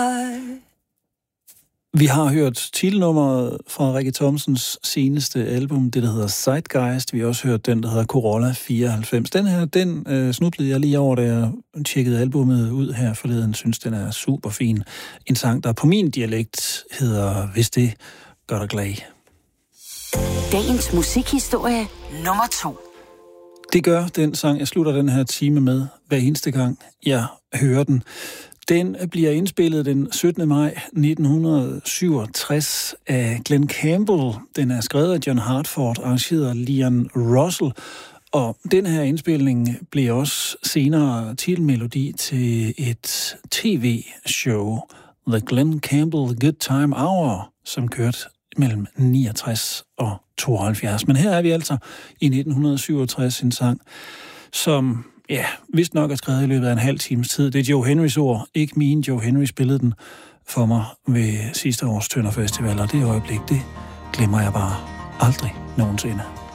Vi har hørt titelnummeret fra Rikke Thomsens seneste album, det der hedder Zeitgeist. Vi har også hørt den, der hedder Corolla 94. Den her, snublede jeg lige over, da jeg tjekkede albumet ud her forleden. Synes, den er super fin. En sang, der på min dialekt hedder Hvis det gør dig glad. Dagens musikhistorie nummer 2. Det gør den sang, jeg slutter den her time med hver eneste gang, jeg hører den. Den bliver indspillet den 17. maj 1967 af Glenn Campbell. Den er skrevet af John Hartford, arrangeret af Leon Russell. Og den her indspilning bliver også senere titelmelodi til et tv-show, The Glenn Campbell Good Time Hour, som kørte mellem 69 og 72. Men her er vi altså i 1967, en sang, som vist nok er skrevet i løbet af en halv times tid. Det er Joe Henrys ord, ikke mine. Joe Henry spillede den for mig ved sidste års Tønder Festival, og det øjeblik, det glemmer jeg bare aldrig nogensinde.